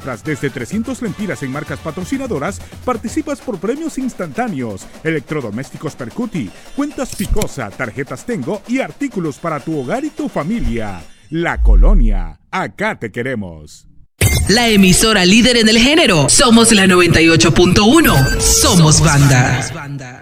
compras desde 300 lempiras en marcas patrocinadoras, participas por premios instantáneos, electrodomésticos Percuti, cuentas Picosa, tarjetas Tengo y artículos para tu hogar y tu familia. La Colonia, acá te queremos. La emisora líder en el género. Somos la 98.1. Somos banda.